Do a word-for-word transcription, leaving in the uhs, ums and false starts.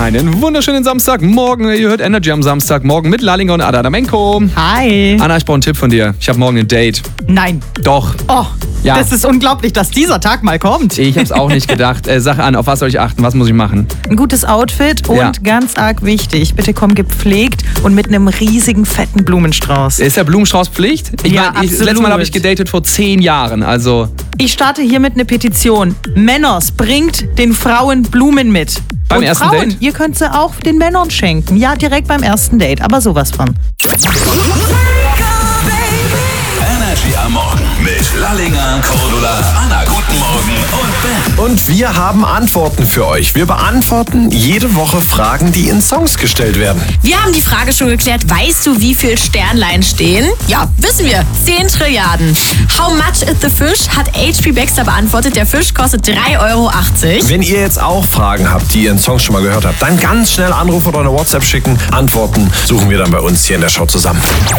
Einen wunderschönen Samstagmorgen. Ihr hört Energy am Samstagmorgen mit Lallinger und Adadamenko. Hi. Anna, ich brauche einen Tipp von dir. Ich habe morgen ein Date. Nein. Doch. Oh, Ja. das ist unglaublich, dass dieser Tag mal kommt. Ich habe es auch nicht gedacht. Äh, sag an, auf was soll ich achten? Was muss ich machen? Ein gutes Outfit und Ja. ganz arg wichtig, bitte komm gepflegt und mit einem riesigen, fetten Blumenstrauß. Ist der Blumenstrauß Pflicht? Ich Ja, mein, ich, das absolut. letzte Mal habe ich gedatet vor zehn Jahren. Also Ich starte hiermit eine Petition. Männers, bringt den Frauen Blumen mit. Beim und ersten Frauen, Date? ihr könnt sie auch den Männern schenken. Ja, direkt beim ersten Date, aber sowas von. Energy am Morgen mit Lallinger, Cordula, Anna, guten Morgen und Ben. Und wir haben Antworten für euch. Wir beantworten jede Woche Fragen, die in Songs gestellt werden. Wir haben die Frage schon geklärt, weißt du, wie viel Sternlein stehen? Ja, wissen wir, zehn Trilliarden. How much is the fish? Hat H P Baxter beantwortet. Der Fisch kostet drei Euro achtzig. Wenn ihr jetzt auch Fragen habt, die ihr in Songs schon mal gehört habt, dann ganz schnell anrufen oder eine WhatsApp schicken. Antworten suchen wir dann bei uns hier in der Show zusammen.